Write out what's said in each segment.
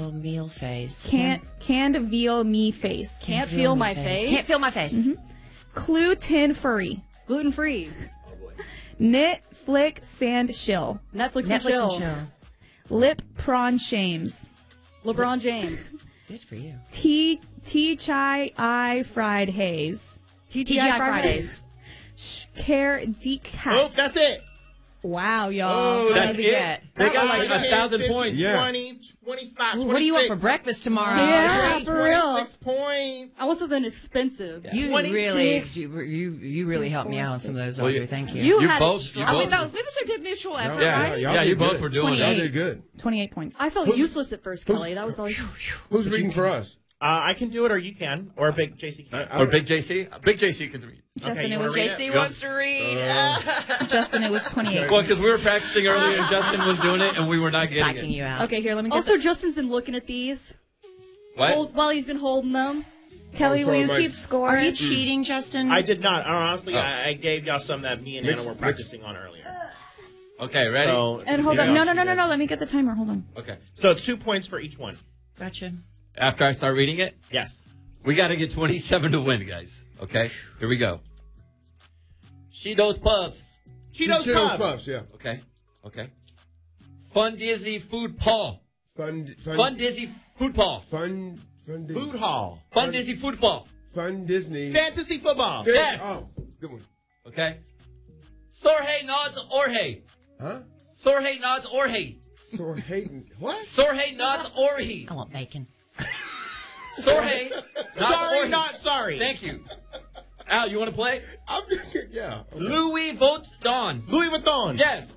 veal meal face. Canned veal me face. Can't feel my face. Can't feel my face. Mm-hmm. Clue tin furry. Gluten free. Knit flick sand shill. Netflix and chill. Lip prawn shames. LeBron James. Good for you. Tea chai eye fried haze. TGI Fridays. Care decat. Oh, that's it. Wow, y'all. Oh, That's it. They got like 10, 1,000 15, points. 20, 25, Ooh, what do you want for 26. breakfast tomorrow? Yeah, for real. 26 points. I want something expensive. You 26. really, you really helped me out on some of those, Audrey. Thank you. You You had both. it You I mean, both. it was a good mutual effort, Yeah, right? yeah, you did both good. were doing Y'all it. did good. 28 points. I felt useless at first, Kelly. That was all you. Who's reading for us? I can do it, or you can, or Big JC can. Or Big JC. Big JC can read. Justin, you it wanna was read JC it? wants to read. Justin, it was 28. Well, because we were practicing earlier and Justin was doing it and we were not getting Psyching it. you out. Okay, here, let me get Also, Justin's been looking at these What? while he's been holding them. Kelly, will you sorry, keep Mike. score? Are you cheating, Justin? I did not. Honestly, Oh. I gave y'all some that me and Mix- Anna were practicing on earlier. Okay, ready? So, And hold on. yeah, No. Let me get the timer. Hold on. Okay. So it's 2 points for each one. Gotcha. After I start reading it, Yes. we got to get 27 to win, guys. Okay? Here we go. Cheetos Puffs. Cheetos Puffs. Yeah. Okay. Fun Dizzy Food Paw. Fun Dizzy Food Paw. Fun Food Hall. Fun Dizzy Food Paw. Fun Disney. Fantasy football. Yes. Oh, good one. Okay. Sorhe Nods Orhe. Huh? Sorhe Nods Orhe. So hating. What? Sorhe Nods Orhe. I want bacon. Sorhe Nods Sorry, Orhe. not sorry. Thank you. Al, you want to play? Yeah. Okay. Louis Votes Don. Louis Vuitton. Yes.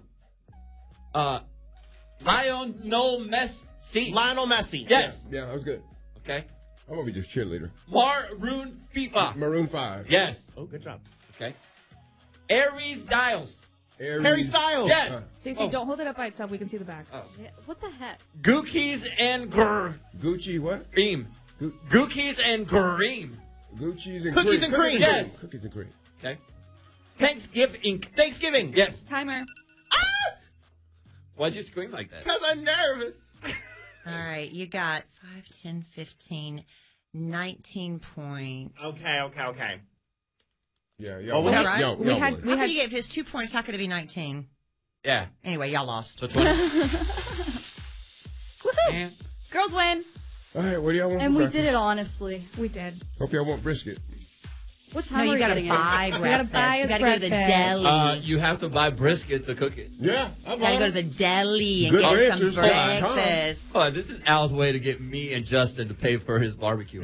Lionel Messi. Lionel Messi. Yes. Yeah, that was good. Okay. I'm gonna be just cheerleader. Maroon FIFA. Maroon 5. Yes. Oh, good job. Okay. Aries Dials. Harry Styles. Yes. JC, don't hold it up by itself. We can see the back. Yeah, what the heck? Gookies and Green. Gucci what? Gookies and Green. Gucci's and Cookies and cream. Yes. Cookies and cream. Okay. Thanksgiving. Thanksgiving. Yes. Timer. Why'd you scream like that? Because I'm nervous. All right, you got 5, 10, 15, 19 points. Okay. Yeah, Oh, y'all. we y'all- had- y'all- we y'all had- won. we How could you give his 2 points? How could it be 19? Yeah. Anyway, y'all lost. So 20. And Girls win. All right, what do y'all want And for we breakfast? did it honestly. We did. Hope y'all want brisket. What time No, are you we got to getting buy it? breakfast. buy You us got to go to the breakfast. deli. you have to buy brisket to cook it. Yeah, I You got to go to the deli and Good get answers. some breakfast. Oh, this is Al's way to get me and Justin to pay for his barbecue.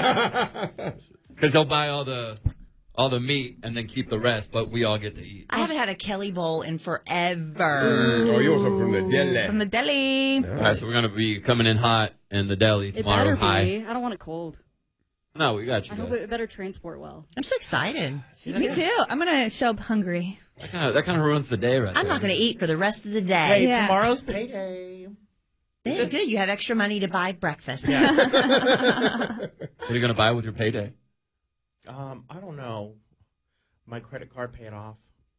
Because he'll buy all the meat and then keep the rest, but we all get to eat. I haven't had a Kelly bowl in forever. Oh, you want something from the deli? From the deli. All right, so we're going to be coming in hot in the deli It tomorrow. better High. be. I don't want it cold. No, we got I you hope guys. it better transport well. I'm so excited. Me too. I'm going to show up hungry. That kind of ruins the day right I'm there. not going to eat for the rest of the day. Hey, Yeah. tomorrow's payday. Then good. You have extra money to buy breakfast. What are you going to buy with your payday? I don't know. My credit card paid off.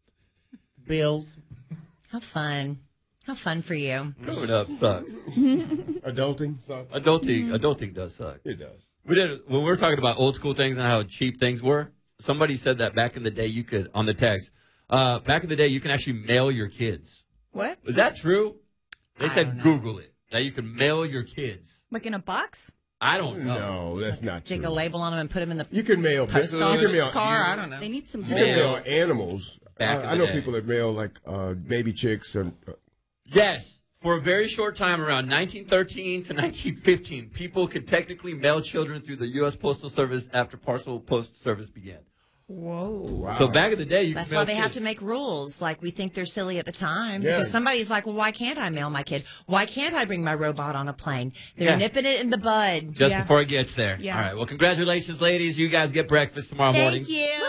Bills. How fun. How fun for you. Growing up sucks. Adulting? So, Adulting does suck. it does. We did when we were talking about old school things and how cheap things were. Somebody said that back in the day you could on the text. Back in the day you can actually mail your kids. What? Was that true? They I said don't know. Google it. That you can mail your kids. Like in a box? I don't know. No, that's not Stick true. a label on them and put them in the You can mail. post you can office mail. car. I don't know. They need some You can mail Mail. animals. Back in I the know day. people that mail like baby chicks and. Yes. For a very short time, around 1913 to 1915, people could technically mail children through the U.S. Postal Service after parcel post service began. Whoa. Wow. So back in the day, you That's could why mail they have kids. to make rules. Like, we think they're silly at the time. Yeah. Because somebody's like, well, why can't I mail my kid? Why can't I bring my robot on a plane? They're Yeah. nipping it in the bud. Just Yeah. before it gets there. Yeah. All right. Well, congratulations, ladies. You guys get breakfast tomorrow morning. Thank you.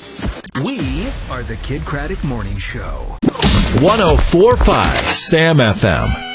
We are the Kid Craddock Morning Show. 104.5 Sam FM.